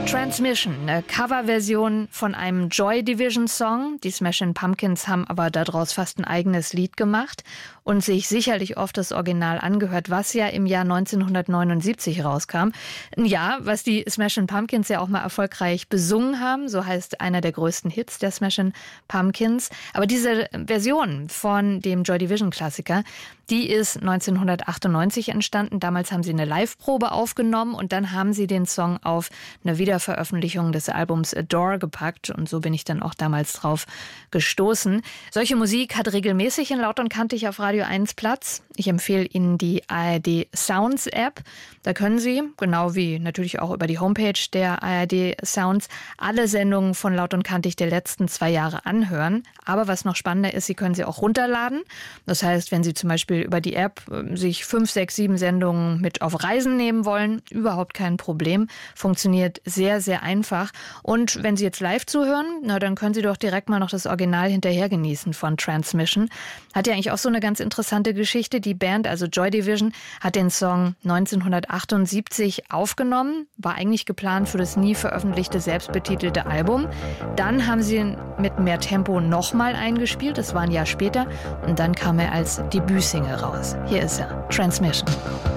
Transmission, eine Coverversion von einem Joy Division Song. Die Smashing Pumpkins haben aber daraus fast ein eigenes Lied gemacht und sich sicherlich oft das Original angehört, was ja im Jahr 1979 rauskam. Ein Jahr, was die Smashing Pumpkins ja auch mal erfolgreich besungen haben. So heißt einer der größten Hits der Smashing Pumpkins. Aber diese Version von dem Joy Division Klassiker, die ist 1998 entstanden. Damals haben sie eine Live-Probe aufgenommen und dann haben sie den Song auf eine Wiederveröffentlichung des Albums Adore gepackt. Und so bin ich dann auch damals drauf gestoßen. Solche Musik hat regelmäßig in Laut und Kantig auf Radio 1 Platz. Ich empfehle Ihnen die ARD Sounds App. Da können Sie, genau wie natürlich auch über die Homepage der ARD Sounds, alle Sendungen von Laut und Kantig der letzten 2 Jahre anhören. Aber was noch spannender ist, Sie können sie auch runterladen. Das heißt, wenn Sie zum Beispiel über die App sich 5, 6, 7 Sendungen mit auf Reisen nehmen wollen, überhaupt kein Problem. Funktioniert sehr, sehr einfach. Und wenn Sie jetzt live zuhören, na, dann können Sie doch direkt mal noch das Original hinterher genießen von Transmission. Hat ja eigentlich auch so eine ganz interessante Geschichte. Die Band, also Joy Division, hat den Song 1978 aufgenommen, war eigentlich geplant für das nie veröffentlichte, selbstbetitelte Album. Dann haben sie ihn mit mehr Tempo nochmal eingespielt, das war ein Jahr später, und dann kam er als Debütsingle raus. Hier ist er, Transmission.